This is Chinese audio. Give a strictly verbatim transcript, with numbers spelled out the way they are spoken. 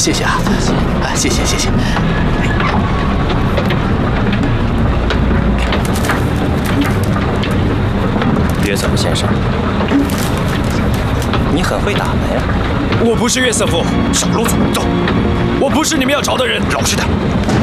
谢谢啊，啊，谢谢谢谢。 约瑟夫先生，你很会打门呀。 我不是约瑟夫，小鲁总，走！我不是你们要找的人，老实点。